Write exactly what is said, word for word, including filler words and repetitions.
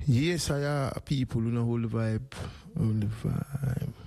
Yes, I are people who know whole vibe. Whole vibe.